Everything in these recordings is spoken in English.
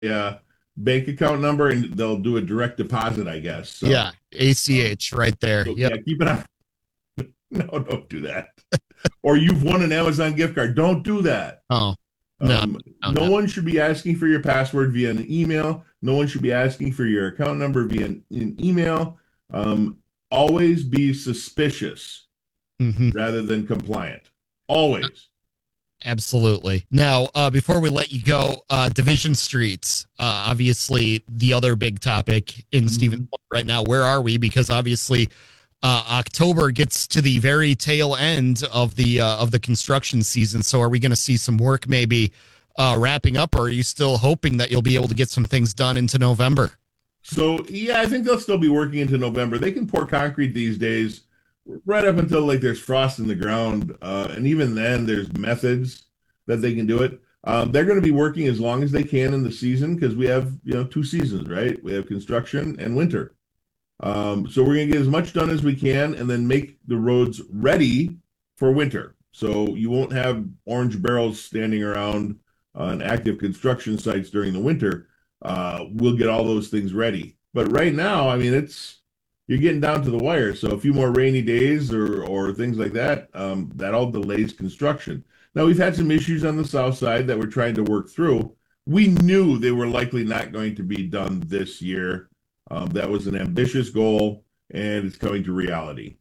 uh, bank account number and they'll do a direct deposit, I guess. So, Yeah, ACH right there. so Yep. yeah, keep it on. No, don't do that. Or you've won an Amazon gift card. Don't do that. Oh, no, no, No no. one should be asking for your password via an email. No one should be asking for your account number via an email. Um, Always be suspicious Hmm. rather than compliant. Always. Absolutely. Now, before we let you go, Division Streets, obviously the other big topic in Stevens Mhm. Point right now. Where are we? Because obviously, October gets to the very tail end of the construction season. So, are we going to see some work maybe wrapping up, or are you still hoping that you'll be able to get some things done into November? So yeah, I think they'll still be working into November. They can pour concrete these days right up until like there's frost in the ground, and even then there's methods that they can do it. They're going to be working as long as they can in the season because we have two seasons, right? We have construction and winter. So we're going to get as much done as we can and then make the roads ready for winter. So you won't have orange barrels standing around on active construction sites during the winter. We'll get all those things ready. But right now, I mean, you're getting down to the wire. So a few more rainy days or things like that, that all delays construction. Now we've had some issues on the south side that we're trying to work through. We knew they were likely not going to be done this year. That was an ambitious goal, and it's coming to reality.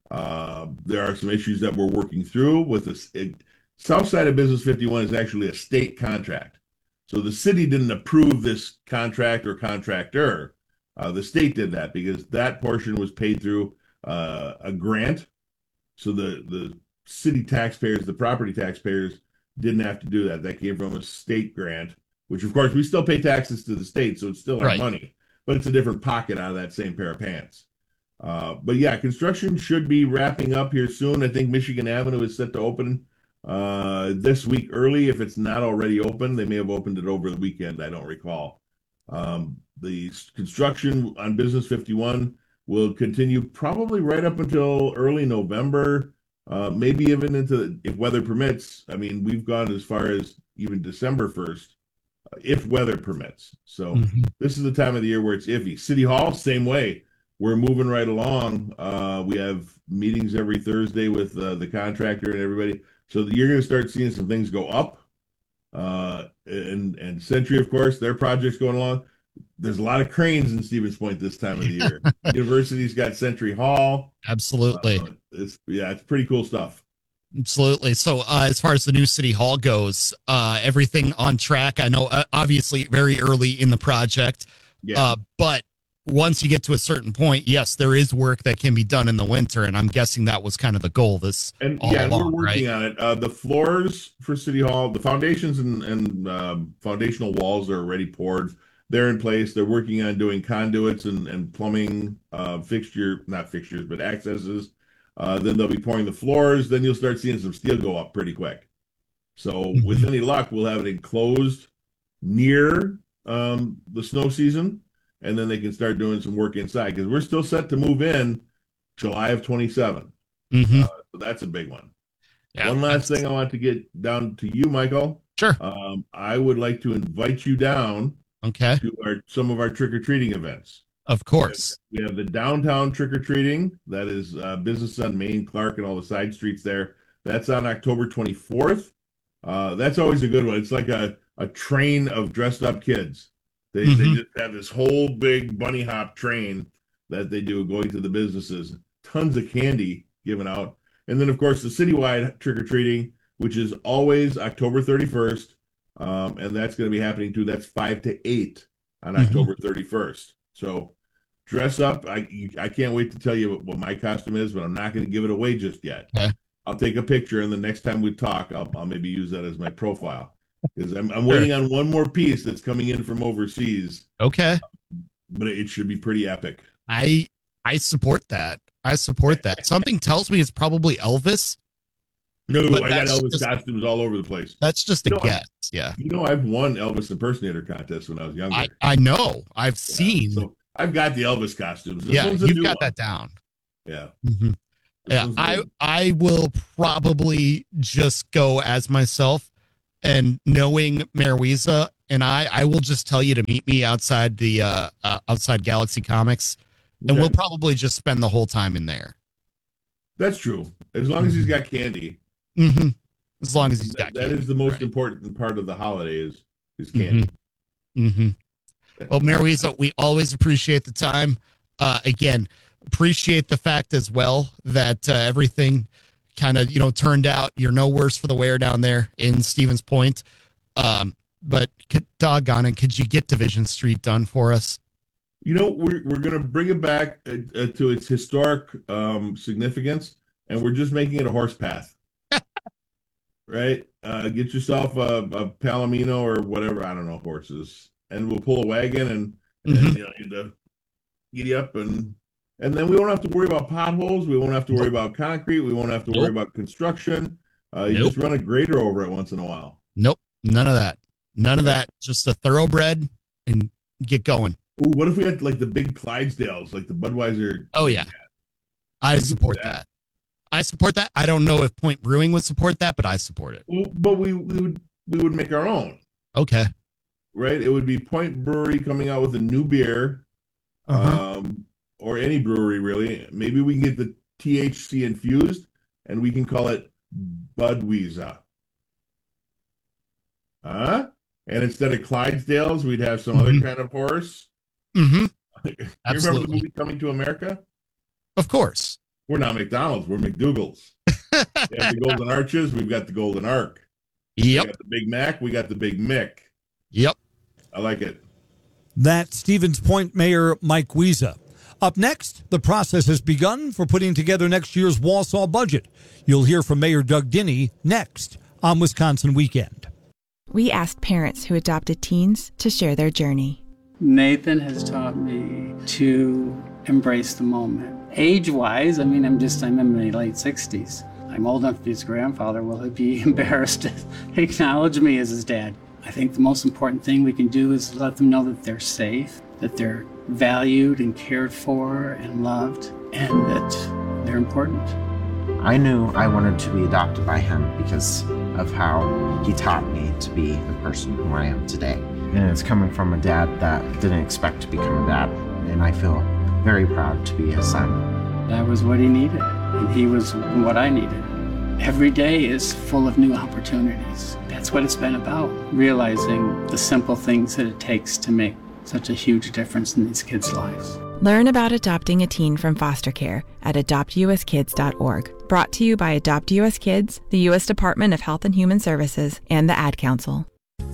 There are some issues that we're working through with this. South side of Business 51 is actually a state contract. So the city didn't approve this contract or contractor. The state did that because that portion was paid through a grant. So the city taxpayers, the property taxpayers, didn't have to do that. That came from a state grant, which of course we still pay taxes to the state, so it's still our Right. money, but it's a different pocket out of that same pair of pants. But yeah, construction should be wrapping up here soon. I think Michigan Avenue is set to open this week early. If it's not already open, they may have opened it over the weekend. I don't recall. The construction on Business 51 will continue probably right up until early November, maybe even into, if weather permits. I mean, we've gone as far as even December 1st, if weather permits. So Mhm. this is the time of the year where it's iffy. City Hall, same way. We're moving right along. We have meetings every Thursday with the contractor and everybody. So you're going to start seeing some things go up. And Century, of course, their project's going along. There's a lot of cranes in Stevens Point this time of the year. University's got Century Hall. Absolutely. It's pretty cool stuff. Absolutely. So, as far as the new city hall goes, everything on track. I know, obviously, very early in the project, Yeah. but once you get to a certain point, yes, there is work that can be done in the winter, and I'm guessing that was kind of the goal this And all yeah, and we're along, right? working on it. The floors for City Hall, the foundations and foundational walls are already poured. They're in place. They're working on doing conduits and plumbing not fixtures, but accesses. Then they'll be pouring the floors. Then you'll start seeing some steel go up pretty quick. So with Mhm. any luck, we'll have it enclosed near the snow season, and then they can start doing some work inside because we're still set to move in July of 27. Mhm. So that's a big one. Yeah, One last that's thing I want to get down to you, Michael. sure. I would like to invite you down Okay, to some of our trick or treating events. of course. We have the downtown trick or treating. That is Business on Main, Clark, and all the side streets there. That's on October 24th. That's always a good one. It's like a train of dressed up kids. They Hmm. just have this whole big bunny hop train that they do going to the businesses. Tons of candy given out. And then, of course, the citywide trick or treating, which is always October 31st. And that's going to be happening too. That's 5 to 8 on Hmm. October 31st. So dress up. I can't wait to tell you what my costume is, but I'm not going to give it away just yet. Okay, I'll take a picture, and the next time we talk, I'll maybe use that as my profile because I'm sure. waiting on one more piece that's coming in from overseas, Okay, but it should be pretty epic. I I support that. I support that. Something tells me it's probably Elvis, No, but I got Elvis costumes all over the place. that's just a You know, guess. Yeah, I've won Elvis impersonator contests when I was I younger. I know. I've Yeah, seen. so I've got the Elvis costumes. This Yeah, one's a you've new got one. that down. Yeah, Hmm. this Yeah, one's I new. I will probably just go as myself, and knowing Mayor Weeza, and I will just tell you to meet me outside the outside Galaxy Comics, and we'll probably just spend the whole time in there. That's true. As long as he's got candy. Mm-hmm. As long as he's got that candy. Is the most important part of the holiday is candy. Mm-hmm. Well, Mayor Weasel, we always appreciate the time. Again, appreciate the fact as well that everything kind of, turned out. You're no worse for the wear down there in Stevens Point. But doggone it, could you get Division Street done for us? We're going to bring it back to its historic significance, and we're just making it a horse path. Right? Get yourself a Palomino or whatever, I don't know, horses, and we'll pull a wagon and giddy up, and then we won't have to worry about potholes. We won't have to worry about concrete. We won't have to worry about construction. You just run a grader over it once in a while. Nope. None of that. None of that. Just a thoroughbred and get going. Ooh, what if we had like the big Clydesdales, like the Budweiser? Oh, yeah. I support that. I support that. I don't know if Point Brewing would support that, but I support it. Well, but we would make our own. Okay. Right? It would be Point Brewery coming out with a new beer, or any brewery, really. Maybe we can get the THC infused, and we can call it Budweiser. And instead of Clydesdales, we'd have some other kind of horse. Mm-hmm. You Absolutely. remember the movie Coming to America? Of course. We're not McDonald's. We're McDougal's. We have the Golden Arches. We've got the Golden Ark. Yep. We got the Big Mac. We got the Big Mick. Yep. I like it. That's Stevens Point Mayor Mike Wiese. Up next, the process has begun for putting together next year's Wausau budget. You'll hear from Mayor Doug Dinney next on Wisconsin Weekend. We asked parents who adopted teens to share their journey. Nathan has taught me to embrace the moment. Age-wise, I'm in my late 60s. I'm old enough to be his grandfather. Will he be embarrassed to acknowledge me as his dad? I think the most important thing we can do is let them know that they're safe, that they're valued and cared for and loved, and that they're important. I knew I wanted to be adopted by him because of how he taught me to be the person who I am today. And it's coming from a dad that didn't expect to become a dad, and I feel very proud to be his son. That was what he needed, and he was what I needed. Every day is full of new opportunities. That's what it's been about, realizing the simple things that it takes to make such a huge difference in these kids' lives. Learn about adopting a teen from foster care at adoptuskids.org. Brought to you by Adopt US Kids, the U.S. Department of Health and Human Services, and the Ad Council.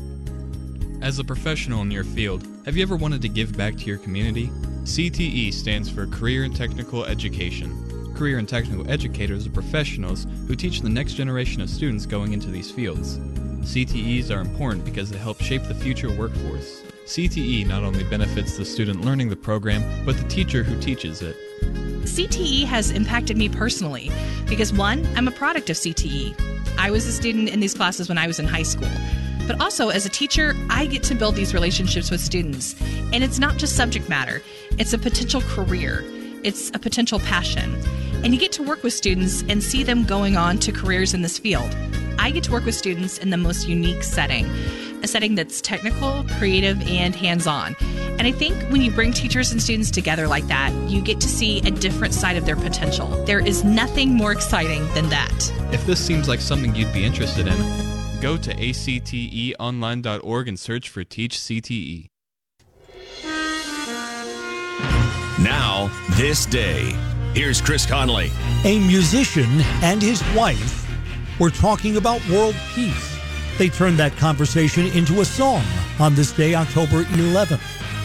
As a professional in your field, have you ever wanted to give back to your community? CTE stands for Career and Technical Education. Career and Technical Educators are professionals who teach the next generation of students going into these fields. CTEs are important because they help shape the future workforce. CTE not only benefits the student learning the program, but the teacher who teaches it. CTE has impacted me personally because, one, I'm a product of CTE. I was a student in these classes when I was in high school. But also, as a teacher, I get to build these relationships with students. And it's not just subject matter. It's a potential career. It's a potential passion. And you get to work with students and see them going on to careers in this field. I get to work with students in the most unique setting, a setting that's technical, creative, and hands-on. And I think when you bring teachers and students together like that, you get to see a different side of their potential. There is nothing more exciting than that. If this seems like something you'd be interested in, go to acteonline.org and search for Teach CTE. Now, this day. Here's Chris Conley. A musician and his wife were talking about world peace. They turned that conversation into a song on this day, October 11th.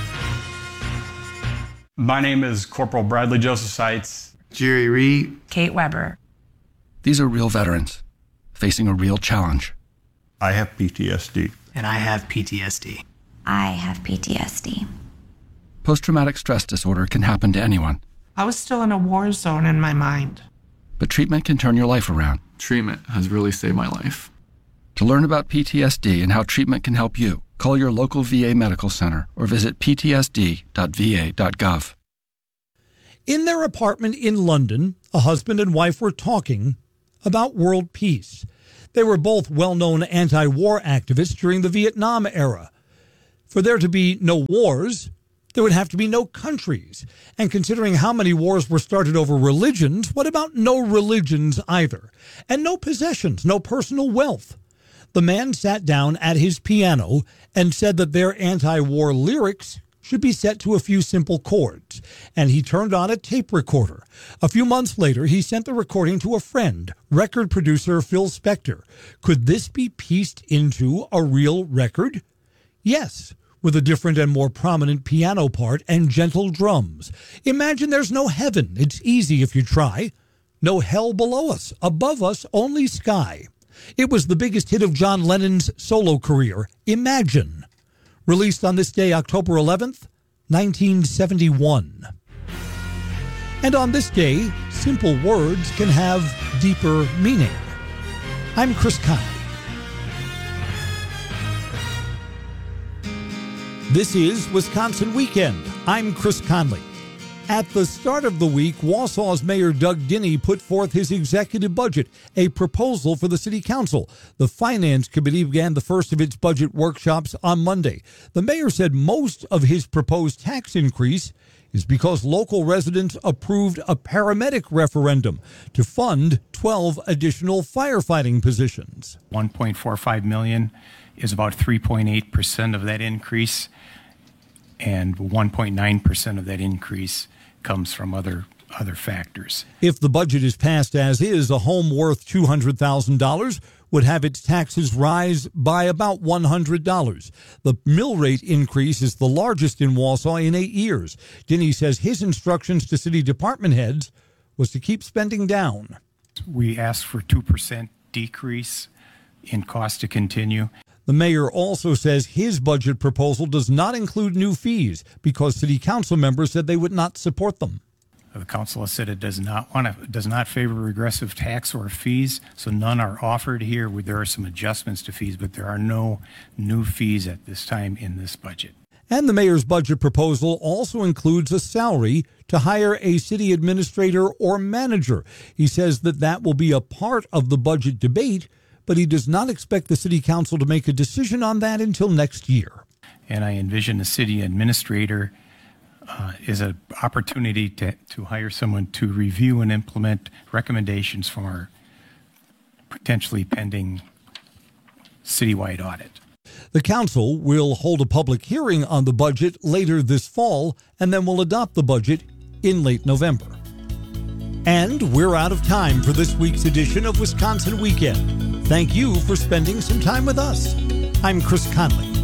My name is Corporal Bradley Joseph Seitz. Jerry Reed. Kate Weber. These are real veterans facing a real challenge. I have PTSD. And I have PTSD. I have PTSD. Post-traumatic stress disorder can happen to anyone. I was still in a war zone in my mind. But treatment can turn your life around. Treatment has really saved my life. To learn about PTSD and how treatment can help you, call your local VA medical center or visit ptsd.va.gov. In their apartment in London, a husband and wife were talking about world peace. They were both well-known anti-war activists during the Vietnam era. For there to be no wars, there would have to be no countries. And considering how many wars were started over religions, what about no religions either? And no possessions, no personal wealth. The man sat down at his piano and said that their anti-war lyrics should be set to a few simple chords, and he turned on a tape recorder. A few months later, he sent the recording to a friend, record producer Phil Spector. Could this be pieced into a real record? Yes, with a different and more prominent piano part and gentle drums. Imagine there's no heaven. It's easy if you try. No hell below us. Above us, only sky. It was the biggest hit of John Lennon's solo career, Imagine. Released on this day, October 11th, 1971. And on this day, simple words can have deeper meaning. I'm Chris Conley. This is Wisconsin Weekend. I'm Chris Conley. At the start of the week, Wausau's Mayor Doug Dinny put forth his executive budget, a proposal for the city council. The Finance Committee began the first of its budget workshops on Monday. The mayor said most of his proposed tax increase is because local residents approved a paramedic referendum to fund 12 additional firefighting positions. $1.45 million is about 3.8% of that increase, and 1.9% of that increase comes from other factors. If the budget is passed as is, a home worth $200,000 would have its taxes rise by about $100. The mill rate increase is the largest in Wausau in 8 years. Dinny says his instructions to city department heads was to keep spending down. We asked for 2% decrease in cost to continue. The mayor also says his budget proposal does not include new fees because city council members said they would not support them. The council has said it does not favor regressive tax or fees, so none are offered here. There are some adjustments to fees, but there are no new fees at this time in this budget. And the mayor's budget proposal also includes a salary to hire a city administrator or manager. He says that will be a part of the budget debate, but he does not expect the city council to make a decision on that until next year. And I envision the city administrator is an opportunity to hire someone to review and implement recommendations from our potentially pending citywide audit. The council will hold a public hearing on the budget later this fall, and then will adopt the budget in late November. And we're out of time for this week's edition of Wisconsin Weekend. Thank you for spending some time with us. I'm Chris Conley.